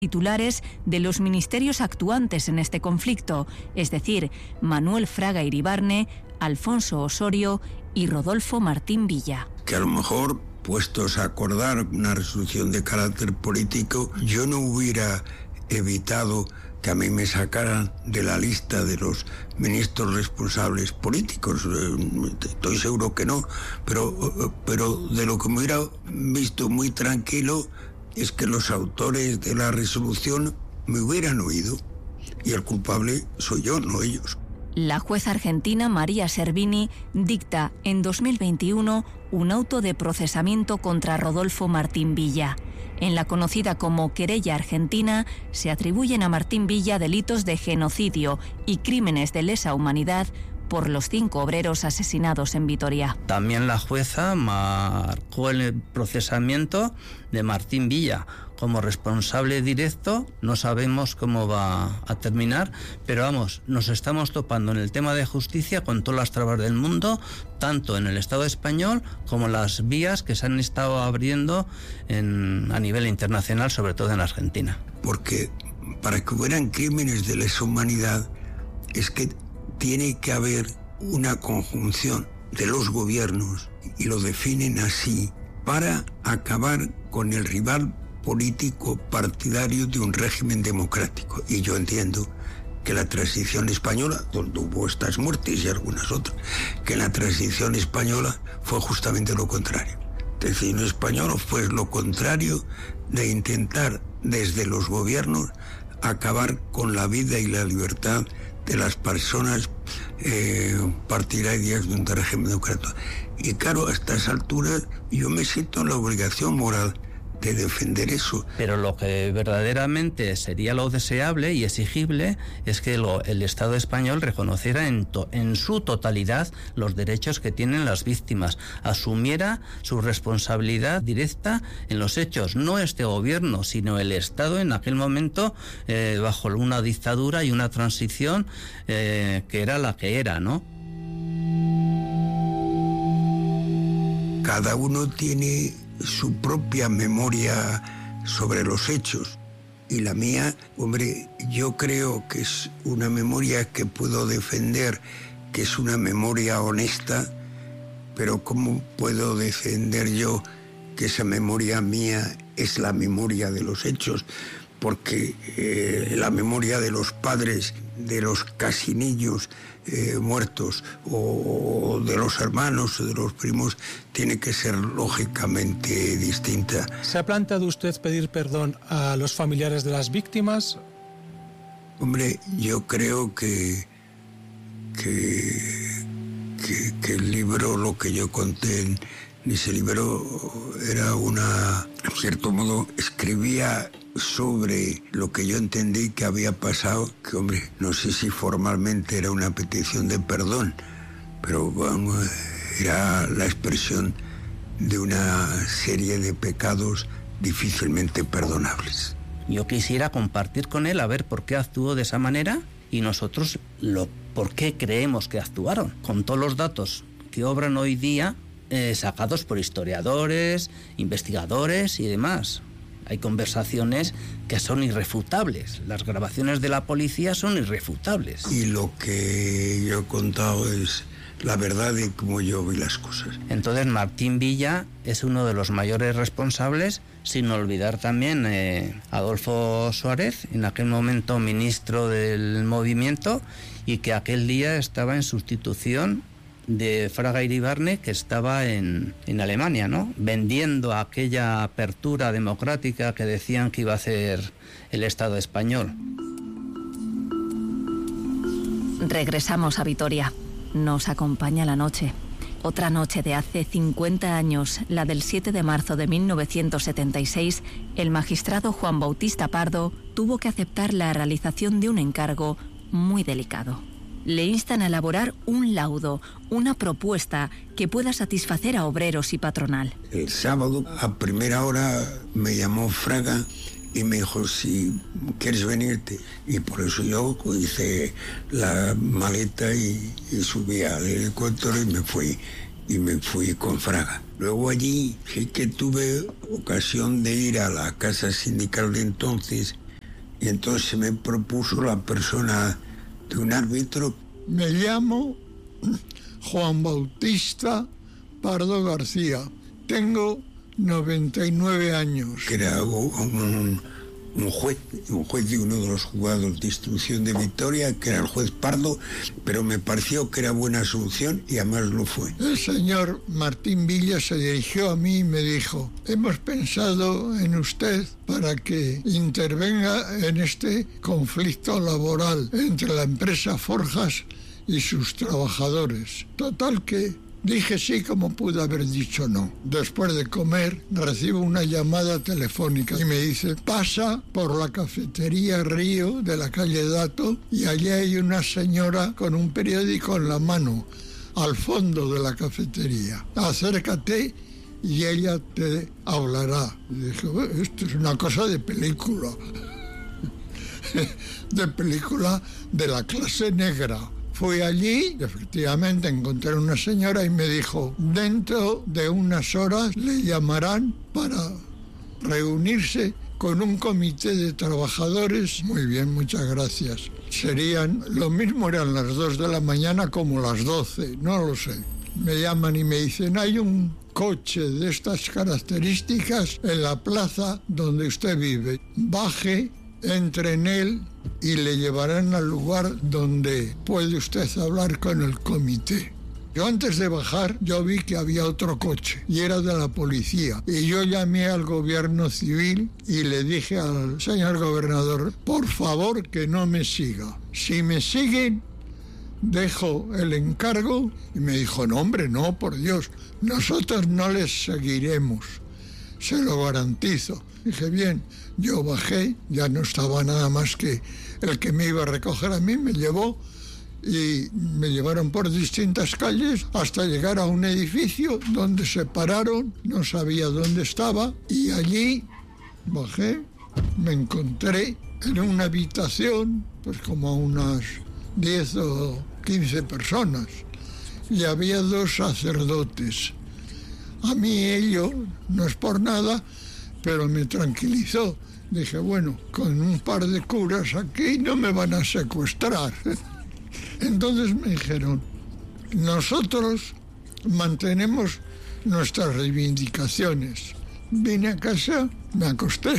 titulares de los ministerios actuantes en este conflicto, es decir, Manuel Fraga Iribarne, Alfonso Osorio y Rodolfo Martín Villa. Que a lo mejor, puestos a acordar una resolución de carácter político, yo no hubiera evitado que a mí me sacaran de la lista de los ministros responsables políticos. Estoy seguro que no, pero de lo que me hubiera visto muy tranquilo es que los autores de la resolución me hubieran oído, y el culpable soy yo, no ellos. La jueza argentina María Servini dicta en 2021 un auto de procesamiento contra Rodolfo Martín Villa. En la conocida como querella argentina se atribuyen a Martín Villa delitos de genocidio y crímenes de lesa humanidad por los 5 obreros asesinados en Vitoria. También la jueza marcó el procesamiento de Martín Villa como responsable directo. No sabemos cómo va a terminar, pero vamos, nos estamos topando en el tema de justicia con todas las trabas del mundo, tanto en el Estado español como las vías que se han estado abriendo a nivel internacional, sobre todo en Argentina. Porque para que hubieran crímenes de lesa humanidad es que tiene que haber una conjunción de los gobiernos, y lo definen así, para acabar con el rival político partidario de un régimen democrático. Y yo entiendo que la transición española, donde hubo estas muertes y algunas otras, que la transición española fue justamente lo contrario. La transición española fue lo contrario de intentar desde los gobiernos acabar con la vida y la libertad de las personas partidarias de un régimen democrático. Y claro, a estas alturas yo me siento en la obligación moral de defender eso. Pero lo que verdaderamente sería lo deseable y exigible es que el Estado español reconociera en su totalidad los derechos que tienen las víctimas, asumiera su responsabilidad directa en los hechos, no este gobierno, sino el Estado en aquel momento, bajo una dictadura y una transición que era la que era, ¿no? Cada uno tiene su propia memoria sobre los hechos, y la mía, hombre, yo creo que es una memoria que puedo defender, que es una memoria honesta, pero ¿cómo puedo defender yo que esa memoria mía es la memoria de los hechos? Porque la memoria de los padres, de los casi niños muertos, o de los hermanos o de los primos, tiene que ser lógicamente distinta. ¿Se ha planteado usted pedir perdón a los familiares de las víctimas? Hombre, yo creo que el libro, lo que yo conté en ese libro, era en cierto modo, escribía sobre lo que yo entendí que había pasado, que, hombre, no sé si formalmente era una petición de perdón, pero bueno, era la expresión de una serie de pecados difícilmente perdonables. Yo quisiera compartir con él a ver por qué actuó de esa manera, y nosotros por qué creemos que actuaron, con todos los datos que obran hoy día, sacados por historiadores, investigadores y demás. Hay conversaciones que son irrefutables. Las grabaciones de la policía son irrefutables. Y lo que yo he contado es la verdad de cómo yo vi las cosas. Entonces Martín Villa es uno de los mayores responsables, sin olvidar también Adolfo Suárez, en aquel momento ministro del movimiento, y que aquel día estaba en sustitución de Fraga Iribarne, que estaba en Alemania, ¿no?, vendiendo aquella apertura democrática que decían que iba a hacer el Estado español. Regresamos a Vitoria. Nos acompaña la noche. Otra noche de hace 50 años, la del 7 de marzo de 1976, el magistrado Juan Bautista Pardo tuvo que aceptar la realización de un encargo muy delicado. Le instan a elaborar un laudo, una propuesta que pueda satisfacer a obreros y patronal. El sábado, a primera hora, me llamó Fraga y me dijo, si quieres venirte. Y por eso yo hice la maleta y subí al helicóptero y me fui con Fraga. Luego allí sí que tuve ocasión de ir a la casa sindical de entonces, Y entonces se me propuso la persona de un árbitro. Me llamo Juan Bautista Pardo García. Tengo 99 años. Que era un juez de uno de los juzgados de instrucción de Vitoria, que era el juez Pardo, pero me pareció que era buena solución y además lo fue. El señor Martín Villa se dirigió a mí y me dijo: hemos pensado en usted para que intervenga en este conflicto laboral entre la empresa Forjas y sus trabajadores. Total que dije sí como pude haber dicho no. Después de comer recibo una llamada telefónica y me dice: pasa por la cafetería Río de la calle Dato y allí hay una señora con un periódico en la mano al fondo de la cafetería. Acércate y ella te hablará. Y dije: esto es una cosa de película, de película de la clase negra. Fui allí, efectivamente encontré a una señora y me dijo: dentro de unas horas le llamarán para reunirse con un comité de trabajadores. Muy bien, muchas gracias. Lo mismo eran las 2 de la mañana como las 12, no lo sé. Me llaman y me dicen: hay un coche de estas características en la plaza donde usted vive. Baje, entre en él y le llevarán al lugar donde puede usted hablar con el comité. Yo antes de bajar, yo vi que había otro coche y era de la policía. Y yo llamé al gobierno civil y le dije al señor gobernador: por favor que no me siga. Si me siguen, dejo el encargo. Y me dijo: no, hombre, no, por Dios, nosotros no les seguiremos, se lo garantizo. Dije: bien. Yo bajé, ya no estaba nada más que el que me iba a recoger a mí, me llevó y me llevaron por distintas calles hasta llegar a un edificio donde se pararon, no sabía dónde estaba, y allí bajé, me encontré en una habitación, pues como unas 10 o 15 personas, y había 2 sacerdotes. A mí ello, no es por nada, pero me tranquilizó. Dije: bueno, con un par de curas aquí no me van a secuestrar. Entonces me dijeron: nosotros mantenemos nuestras reivindicaciones. Vine a casa, me acosté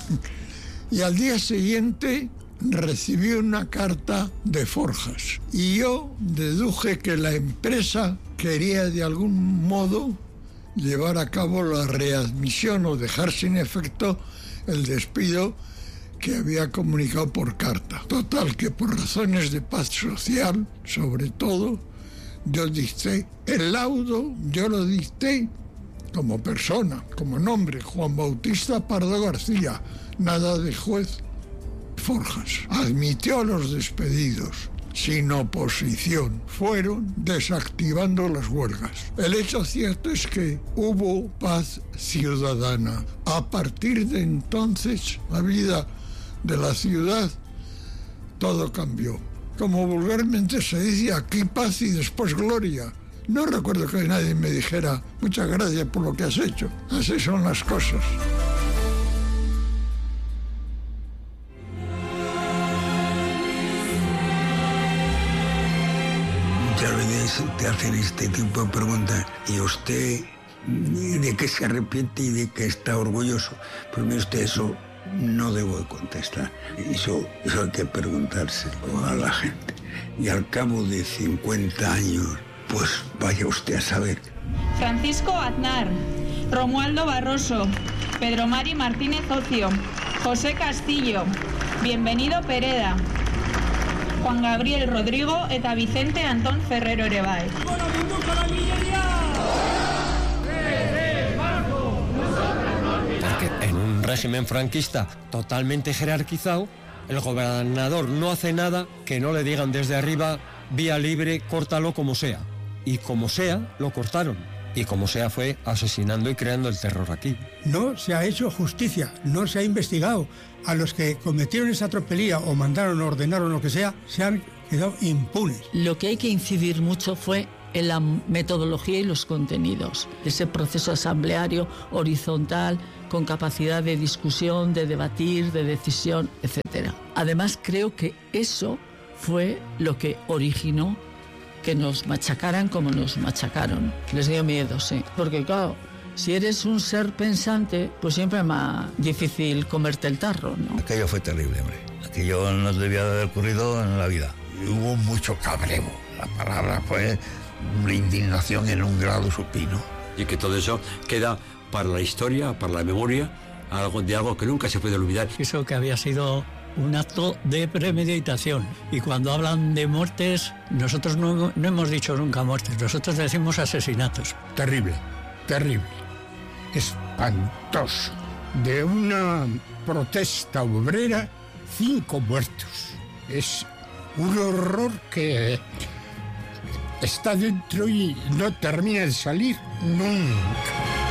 y al día siguiente recibí una carta de Forjas. Y yo deduje que la empresa quería de algún modo llevar a cabo la readmisión o dejar sin efecto el despido que había comunicado por carta. Total, que por razones de paz social, sobre todo, yo dicté el laudo, yo lo dicté como persona, como nombre, Juan Bautista Pardo García, nada de juez. Forjas admitió a los despedidos sin oposición. Fueron desactivando las huelgas. El hecho cierto es que hubo paz ciudadana. A partir de entonces, la vida de la ciudad, todo cambió. Como vulgarmente se dice, aquí paz y después gloria. No recuerdo que nadie me dijera: muchas gracias por lo que has hecho. Así son las cosas. Muchas veces te hacen este tipo de preguntas y usted, ¿de qué se arrepiente y de qué está orgulloso? Pues mire usted, eso no debo de contestar. Eso hay que preguntárselo a la gente. Y al cabo de 50 años, pues vaya usted a saber. Francisco Aznar, Romualdo Barroso, Pedro Mari Martínez Ocio, José Castillo, Bienvenido Pereda, Juan Gabriel Rodrigo eta Vicente Antón Ferrero ere bai. Porque en un régimen franquista totalmente jerarquizado, el gobernador no hace nada que no le digan desde arriba: vía libre, córtalo como sea. Y como sea, lo cortaron. Y como sea, fue asesinando y creando el terror aquí. No se ha hecho justicia, no se ha investigado. A los que cometieron esa tropelía o mandaron o ordenaron lo que sea, se han quedado impunes. Lo que hay que incidir mucho fue en la metodología y los contenidos. Ese proceso asambleario horizontal, con capacidad de discusión, de debatir, de decisión, etc. Además, creo que eso fue lo que originó que nos machacaran como nos machacaron. Les dio miedo, sí. Porque claro, si eres un ser pensante, pues siempre es más difícil comerte el tarro, ¿no? Aquello fue terrible, hombre. Aquello no debía de haber ocurrido en la vida. Hubo mucho cabreo. La palabra fue una indignación en un grado supino. Y que todo eso queda para la historia, para la memoria, algo que nunca se puede olvidar. Eso que había sido un acto de premeditación. Y cuando hablan de muertes, nosotros no hemos dicho nunca muertes, nosotros decimos asesinatos. Terrible, terrible, espantoso. De una protesta obrera, 5 muertos. Es un horror que está dentro y no termina de salir nunca.